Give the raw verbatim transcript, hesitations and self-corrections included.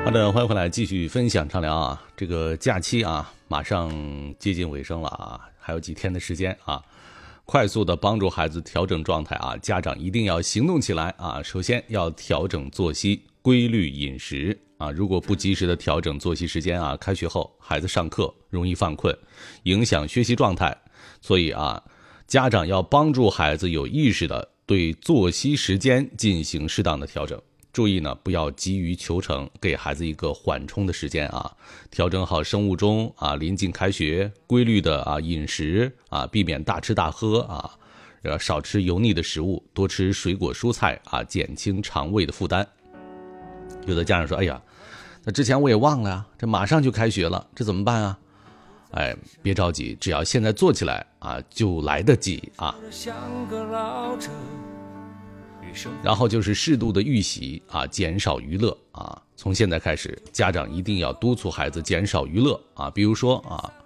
好的，欢迎回来继续分享畅聊啊。这个假期啊，马上接近尾声了啊，还有几天的时间啊，快速的帮助孩子调整状态啊，家长一定要行动起来啊。首先要调整作息，规律饮食啊，如果不及时的调整作息时间啊，开学后孩子上课容易犯困，影响学习状态，所以啊，家长要帮助孩子有意识的对作息时间进行适当的调整。注意呢，不要急于求成，给孩子一个缓冲的时间啊，调整好生物钟啊，临近开学，规律的啊饮食啊，避免大吃大喝啊，呃少吃油腻的食物，多吃水果蔬菜啊，减轻肠胃的负担。有的家长说，哎呀，那之前我也忘了呀，这马上就开学了，这怎么办啊？哎，别着急，只要现在做起来啊，就来得及啊。然后就是适度的预习啊，减少娱乐啊。从现在开始，家长一定要督促孩子减少娱乐啊。比如说啊，